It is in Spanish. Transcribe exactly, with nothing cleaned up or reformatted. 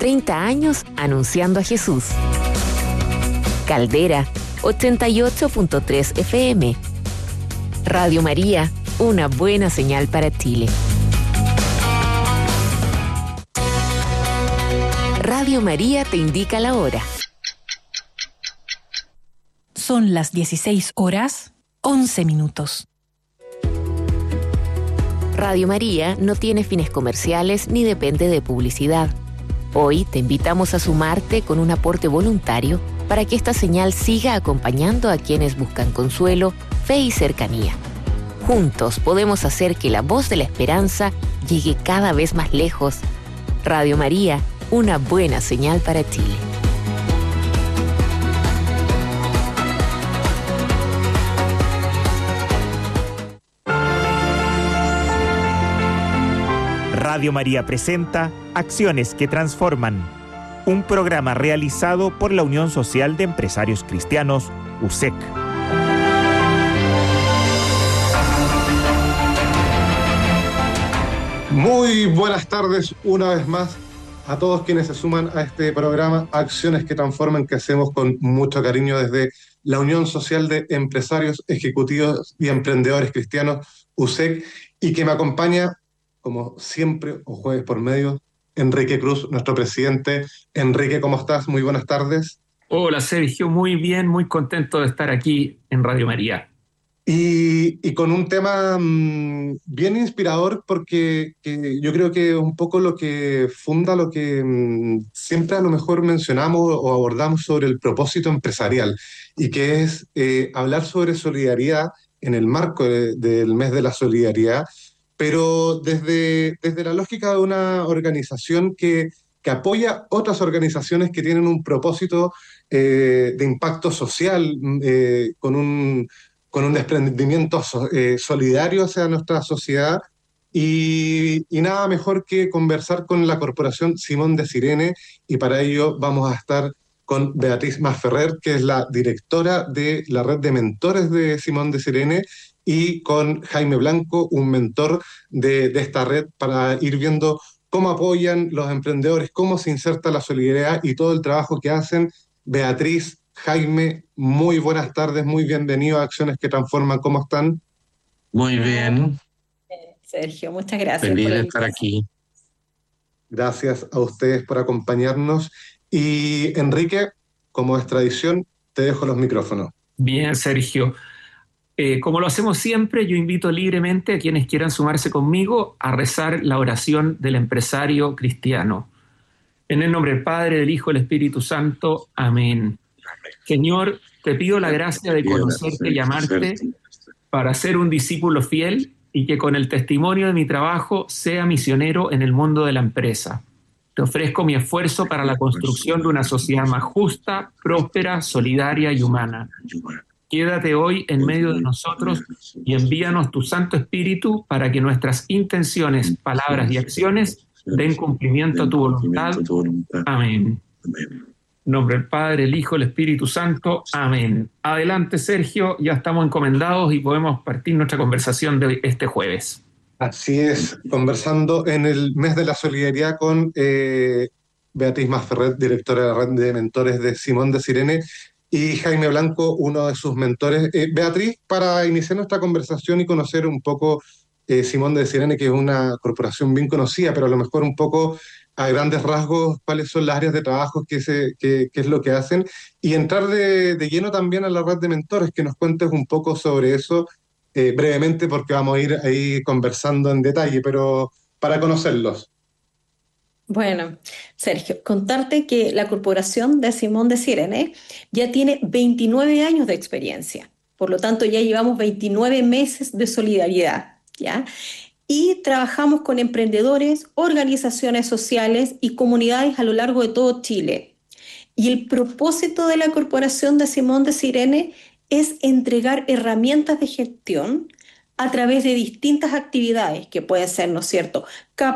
treinta años anunciando a Jesús. Caldera, ochenta y ocho punto tres F M. Radio María, una buena señal para Chile. Radio María te indica la hora. Son las dieciséis horas, once minutos. Radio María no tiene fines comerciales ni depende de publicidad. Hoy te invitamos a sumarte con un aporte voluntario para que esta señal siga acompañando a quienes buscan consuelo, fe y cercanía. Juntos podemos hacer que la voz de la esperanza llegue cada vez más lejos. Radio María, una buena señal para Chile. Radio María presenta Acciones que Transforman, un programa realizado por la Unión Social de Empresarios Cristianos, U S E C. Muy buenas tardes una vez más a todos quienes se suman a este programa Acciones que Transforman, que hacemos con mucho cariño desde la Unión Social de Empresarios, Ejecutivos y Emprendedores Cristianos, U S E C, y que me acompaña, como siempre, o jueves por medio, Enrique Cruz, nuestro presidente. Enrique, ¿cómo estás? Muy buenas tardes. Hola, Sergio, muy bien, muy contento de estar aquí en Radio María. Y, y con un tema mmm, bien inspirador, porque que yo creo que es un poco lo que funda lo que mmm, siempre a lo mejor mencionamos o abordamos sobre el propósito empresarial, y que es eh, hablar sobre solidaridad en el marco de, del mes de la solidaridad, pero desde, desde la lógica de una organización que, que apoya otras organizaciones que tienen un propósito eh, de impacto social, eh, con, un, con un desprendimiento so, eh, solidario hacia nuestra sociedad. Y, y nada mejor que conversar con la Corporación Simón de Cirene, y para ello vamos a estar con Beatriz Masferrer, que es la directora de la red de mentores de Simón de Cirene, y con Jaime Blanco, un mentor de, de esta red, para ir viendo cómo apoyan los emprendedores, cómo se inserta la solidaridad y todo el trabajo que hacen. Beatriz, Jaime, muy buenas tardes, muy bienvenidos a Acciones que Transforman. ¿Cómo están? Muy bien. Sergio, muchas gracias. Feliz de estar aquí. Gracias a ustedes por acompañarnos. Y Enrique, como es tradición, te dejo los micrófonos. Bien, Sergio. Eh, como lo hacemos siempre, yo invito libremente a quienes quieran sumarse conmigo a rezar la oración del empresario cristiano. En el nombre del Padre, del Hijo y del Espíritu Santo. Amén. Señor, te pido la gracia de conocerte y amarte para ser un discípulo fiel y que con el testimonio de mi trabajo sea misionero en el mundo de la empresa. Te ofrezco mi esfuerzo para la construcción de una sociedad más justa, próspera, solidaria y humana. Quédate hoy en medio de nosotros y envíanos tu Santo Espíritu para que nuestras intenciones, palabras y acciones den cumplimiento a tu voluntad. Amén. En nombre del Padre, el Hijo, el Espíritu Santo. Amén. Adelante, Sergio, ya estamos encomendados y podemos partir nuestra conversación de este jueves. Así es, conversando en el mes de la solidaridad con eh, Beatriz Masferrer, directora de la red de mentores de Simón de Cirene, y Jaime Blanco, uno de sus mentores. Eh, Beatriz, para iniciar nuestra conversación y conocer un poco eh, Simón de Cirene, que es una corporación bien conocida, pero a lo mejor un poco a grandes rasgos, cuáles son las áreas de trabajo, qué, se, qué, qué es lo que hacen, y entrar de, de lleno también a la red de mentores, que nos cuentes un poco sobre eso eh, brevemente, porque vamos a ir ahí conversando en detalle, pero para conocerlos. Bueno, Sergio, contarte que la Corporación de Simón de Cirene ya tiene veintinueve años de experiencia, por lo tanto ya llevamos veintinueve meses de solidaridad, ¿ya? Y trabajamos con emprendedores, organizaciones sociales y comunidades a lo largo de todo Chile. Y el propósito de la Corporación de Simón de Cirene es entregar herramientas de gestión a través de distintas actividades que pueden ser, ¿no es cierto?,